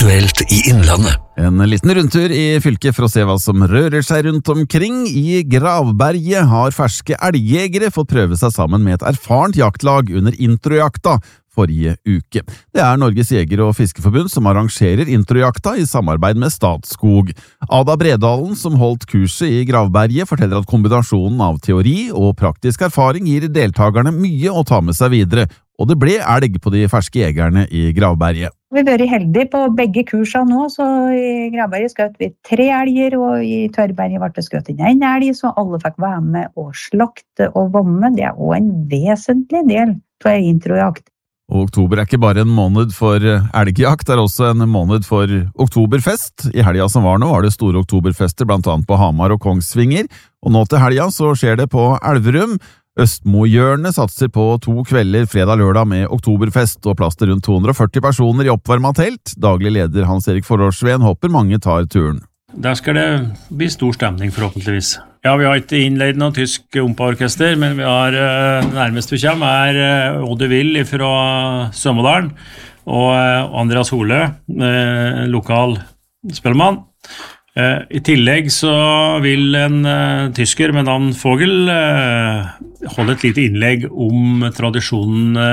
Aktuelt i Innlandet. En liten rundtur i fylket for å se hva som rører seg rundt omkring. I Gravberget har ferske elgjegere fått prøve seg sammen med et erfarent jaktlag under introjakta forrige uke. Det er Norges Jeger- og Fiskeforbund som arrangerer introjakta i samarbeid med Statskog. Ada Bredalen, som holdt kurset i Gravberget, forteller at kombinasjonen av teori og praktisk erfaring gir deltakerne mye å ta med seg videre, og det ble elg på de ferske jegerne i Gravberget. Vi har vært heldige på begge kursene nå, så i Gravberget skjøt vi 3 elger, og i Tørrberget ble det skutt inn 1 elg, så alle fikk være med og slakte og vomme. Det er også en vesentlig del av introjakt. Og oktober er ikke bare en måned for elgjakt, det er også en måned for oktoberfest. I helga som var nå var det store oktoberfester blant annet på Hamar og Kongsvinger, og nå til helga så skjer det på Elverum. Østmohjørnet satser på 2 kvelder fredag-lørdag med oktoberfest og plass til rundt 240 personer i oppvarmet telt. Daglig leder Hans-Erik Forrådsveen håper mange tar turen. Der skal det bli stor stemning forhåpentligvis. Ja, vi har ikke innleid noe tysk ompa-orkester, men vi har nærmest vi kommer Odd Will fra Sømmedalen og Andreas Hole, lokal spellemann. I tillegg så vil en tysker med navn Vogel holde et lite innlegg om tradisjonene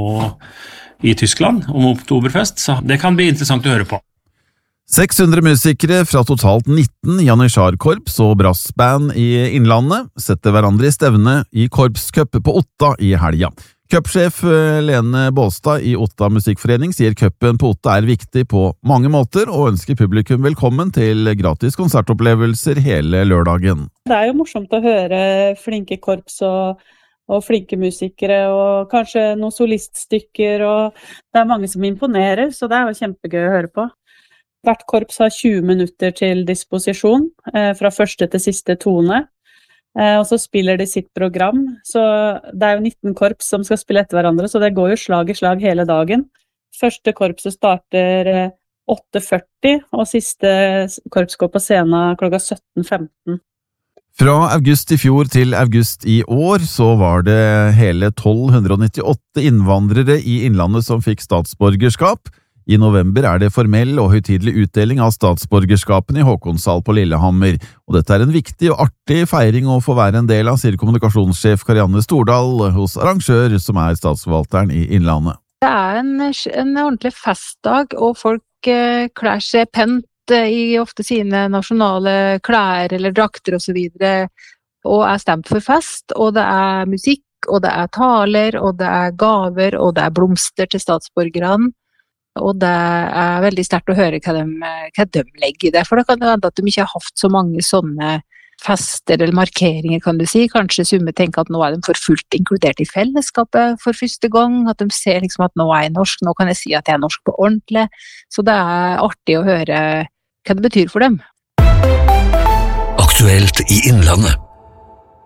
i Tyskland, om oktoberfest, så det kan bli interessant å høre på. 600 musikere fra totalt 19 janitsjarkorps og brassband i Innlandet setter hverandre i stevne i korpscup på Otta i helga. Cupsjef Lene Båstad i Otta Musikkforening sier cupen på Otta er viktig på mange måter, og ønsker publikum velkommen til gratis konsertopplevelser hele lørdagen. Det er jo morsomt å høre flinke korps og flinke musikere, og kanskje noen soliststykker, og det er mange som imponerer, så det er jo kjempegøy å høre på. Hvert korps har 20 minutter til disposisjon, fra første til siste tone. Og så spiller de sitt program, så det er jo 19 korps som skal spille etter hverandre, så det går jo slag i slag hele dagen. Første korpset starter 8:40, og siste korps går på scenen klokka 17:15. Fra august i fjor til august i år så var det hele 1298 innvandrere i Innlandet som fikk statsborgerskap. I november er det formell og høytidelig utdeling av statsborgerskapen i Håkonshall på Lillehammer, og dette er en viktig og artig feiring å få være en del av, sier kommunikasjonssjef Karianne Stordal hos arrangør, som er statsforvalteren i Innlandet. Det er en ordentlig festdag, og folk klær seg pent i ofte sine nasjonale klær eller drakter og så videre, og er stemt for fest, og det er musikk, og det er taler, og det er gaver, og det er blomster til statsborgerne. Og det er veldig sterkt å høre hva de legger i det, for det kan jo hende at de ikke har hatt så mange sånne fester eller markeringer, kan du si. Kanskje Summe tenker at nå er de for fullt inkludert i fellesskapet for første gang, at de ser liksom at nå er jeg norsk, nå kan jeg si at jeg er norsk på ordentlig. Så det er artig å høre hva det betyr for dem. Aktuelt i Innlandet.